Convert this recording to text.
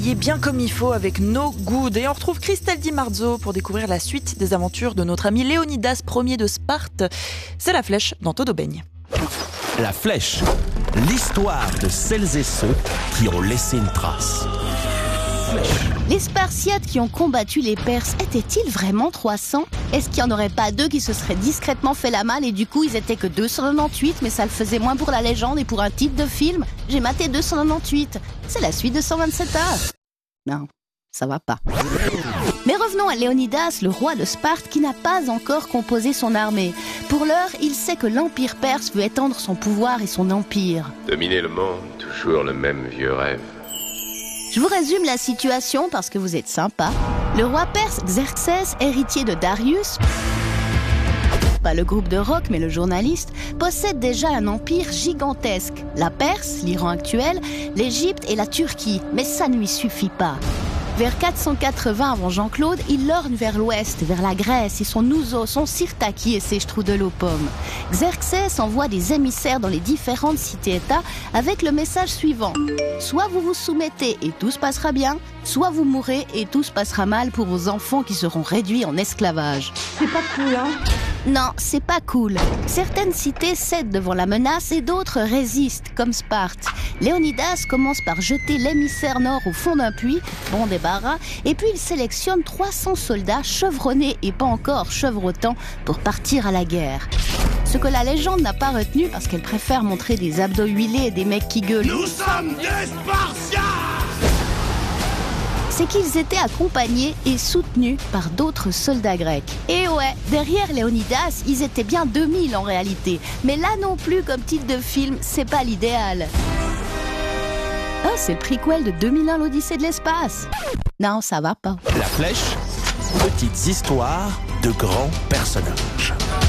est bien comme il faut avec No Good. Et on retrouve Christelle Di Marzo pour découvrir la suite des aventures de notre ami Léonidas Ier de Sparte. C'est la flèche dans Todo baigne. La flèche, l'histoire de celles et ceux qui ont laissé une trace. Les Spartiates qui ont combattu les Perses étaient-ils vraiment 300 ? Est-ce qu'il n'y en aurait pas 2 qui se seraient discrètement fait la malle et du coup ils étaient que 298 mais ça le faisait moins pour la légende et pour un titre de film ? J'ai maté 298. C'est la suite de 127A. Non, ça va pas. Mais revenons à Léonidas, le roi de Sparte, qui n'a pas encore composé son armée. Pour l'heure, il sait que l'empire perse veut étendre son pouvoir et son empire. Dominer le monde, toujours le même vieux rêve. Je vous résume la situation parce que vous êtes sympa. Le roi perse Xerxès, héritier de Darius, pas le groupe de rock mais le journaliste, possède déjà un empire gigantesque. La Perse, l'Iran actuel, l'Égypte et la Turquie. Mais ça ne lui suffit pas. Vers 480 avant Jean-Claude, il lorgne vers l'ouest, vers la Grèce et son Ouzo, son Sirtaki et ses strudels-aux-pommes. Xerxès envoie des émissaires dans les différentes cités-États avec le message suivant. Soit vous vous soumettez et tout se passera bien, soit vous mourrez et tout se passera mal pour vos enfants qui seront réduits en esclavage. C'est pas cool, hein ? Non, c'est pas cool. Certaines cités cèdent devant la menace et d'autres résistent, comme Sparte. Léonidas commence par jeter l'émissaire nord au fond d'un puits, bon débarras, et puis il sélectionne 300 soldats chevronnés et pas encore chevrotants pour partir à la guerre. Ce que la légende n'a pas retenu parce qu'elle préfère montrer des abdos huilés et des mecs qui gueulent. Nous sommes des Spartiates! C'est qu'ils étaient accompagnés et soutenus par d'autres soldats grecs. Et ouais, derrière Léonidas, ils étaient bien 2000 en réalité. Mais là non plus, comme titre de film, c'est pas l'idéal. Oh, c'est le prequel de 2001 l'Odyssée de l'espace. Non, ça va pas. La flèche, petites histoires de grands personnages.